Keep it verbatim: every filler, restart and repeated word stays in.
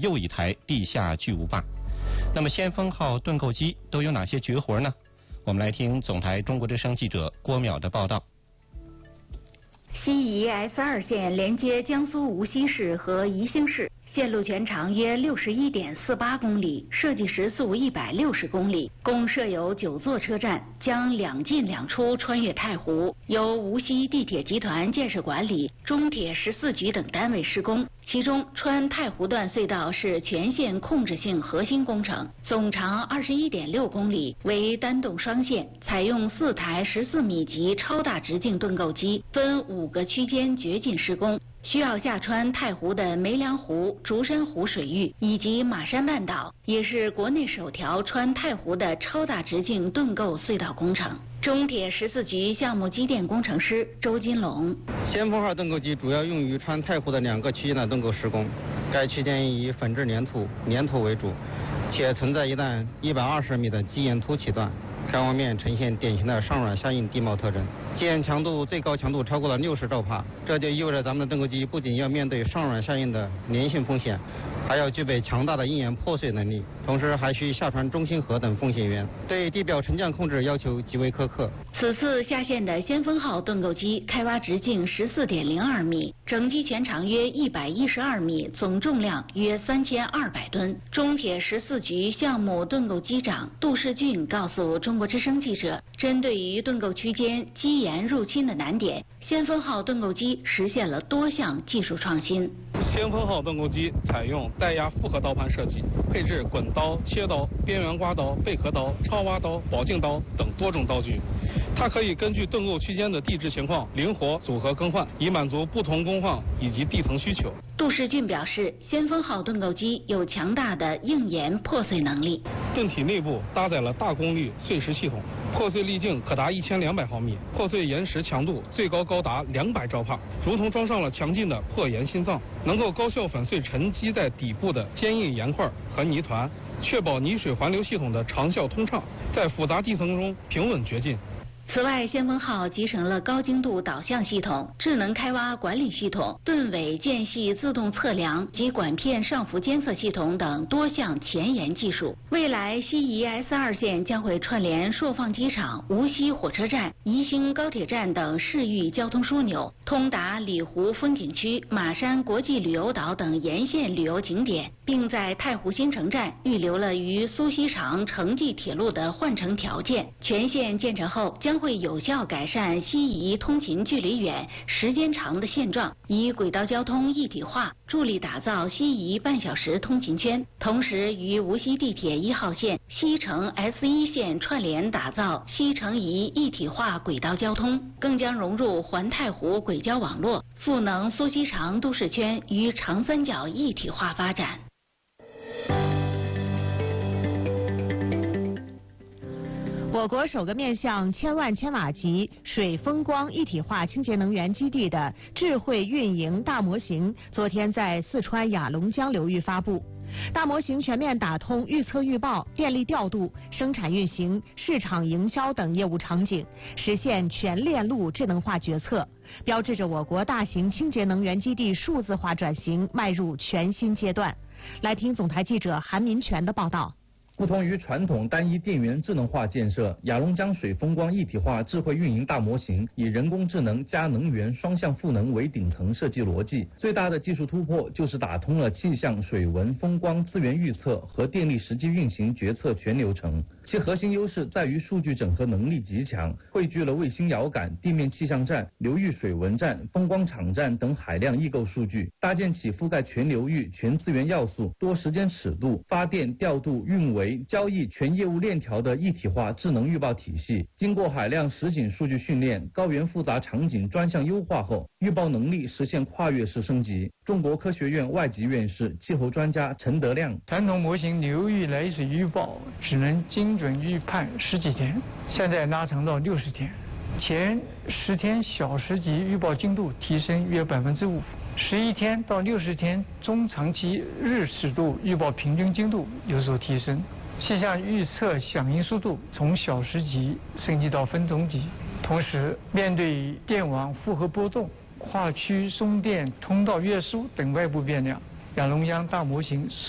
又一台地下巨无霸。那么先锋号盾构机都有哪些绝活呢？我们来听总台中国之声记者郭淼的报道。 西宜 S 二线连接江苏无锡市和宜兴市，线路全长约六十一点四八公里，设计时速一百六十公里，共设有九座车站，将两进两出穿越太湖，由无锡地铁集团建设管理、中铁十四局等单位施工。其中，穿太湖段隧道是全线控制性核心工程，总长二十一点六公里，为单洞双线，采用四台十四米级超大直径盾构机，分五个区间掘进施工。需要下穿太湖的梅梁湖、竹山湖水域以及马山半岛，也是国内首条穿太湖的超大直径盾构隧道工程。中铁十四局项目机电工程师周金龙： 先锋号盾构机主要用于穿太湖的两个区间的盾构施工，该区间以粉质粘土、粘土为主，且存在一段一百二十米的基岩凸起段。该方面呈现典型的上软下硬地貌特征，基岩强度最高强度超过了六十兆帕，这就意味着咱们的盾构机不仅要面对上软下硬的粘性风险，还要具备强大的硬岩破碎能力，同时还需下穿中心核等风险源，对地表沉降控制要求极为苛刻。 此次下线的先锋号盾构机开挖直径十四点零二米，整机全长约一百一十二米，总重量约三千二百吨。中铁十四局项目盾构机长杜世俊告诉中国之声记者，针对于盾构区间基岩入侵的难点，先锋号盾构机实现了多项技术创新。 先锋号盾构机采用带压复合刀盘设计，配置滚刀、切刀、边缘刮刀、贝壳刀、超挖刀、宝镜刀等多种刀具。它可以根据盾构区间的地质情况灵活组合更换，以满足不同工况以及地层需求。 杜世俊表示，先锋号盾构机有强大的硬岩破碎能力。 盾体内部搭载了大功率碎石系统，破碎粒径可达一千两百毫米，破碎岩石强度最高高达两百兆帕，如同装上了强劲的破岩心脏，能够高效粉碎沉积在底部的坚硬岩块和泥团，确保泥水环流系统的长效通畅，在复杂地层中平稳掘进。 此外，先锋号集成了高精度导向系统、智能开挖管理系统、盾尾间隙自动测量及管片上浮监测系统等多项前沿技术。未来，西宜 S 二线将会串联朔放机场、无锡火车站、宜兴高铁站等市域交通枢纽，通达里湖风景区、马山国际旅游岛等沿线旅游景点，并在太湖新城站预留了与苏锡常城际铁路的换乘条件。全线建成后，将会有效改善西宜通勤距离远、时间长的现状，以轨道交通一体化助力打造西宜半小时通勤圈，同时与无锡地铁一号线、西城 S 一线串联，打造西城宜一体化轨道交通，更将融入环太湖轨交网络，赋能苏锡常都市圈与长三角一体化发展。 我国首个面向千万千瓦级水风光一体化清洁能源基地的智慧运营大模型，昨天在四川雅龙江流域发布。大模型全面打通预测预报、电力调度、生产运行、市场营销等业务场景，实现全链路智能化决策，标志着我国大型清洁能源基地数字化转型迈入全新阶段。来听总台记者韩民权的报道。 不同于传统单一电源智能化建设，雅龙江水风光一体化智慧运营大模型以人工智能加能源双向赋能为顶层设计逻辑。最大的技术突破就是打通了气象、水文、风光资源预测和电力实际运行决策全流程。其核心优势在于数据整合能力极强，汇聚了卫星遥感、地面气象站、流域水文站、风光场站等海量异构数据，搭建起覆盖全流域、全资源要素、多时间尺度、发电、调度、运维、交易全业务链条的一体化智能预报体系。经过海量实景数据训练，高原复杂场景专项优化后，预报能力实现跨越式升级。中国科学院外籍院士、气候专家陈德亮： 传统模型流域雷水预报只能精准预判十几天，现在拉长到六十天，前十天小时级预报精度提升约百分之五，十一天到六十天中长期日尺度预报平均精度有所提升，气象预测响应速度从小时级升级到分钟级。同时，面对电网负荷波动、跨区送电通道约束等外部变量，雅龙江大模型